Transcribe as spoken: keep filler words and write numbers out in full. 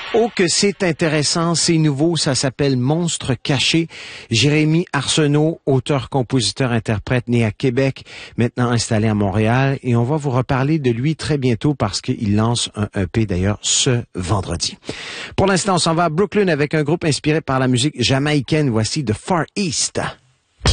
Oh, que c'est intéressant, c'est nouveau, ça s'appelle Monstre caché. Jérémy Arsenault, auteur, compositeur, interprète, né à Québec, maintenant installé à Montréal. Et on va vous reparler de lui très bientôt parce qu'il lance un E P d'ailleurs ce vendredi. Pour l'instant, on s'en va à Brooklyn avec un groupe inspiré par la musique jamaïcaine. Voici The Far East.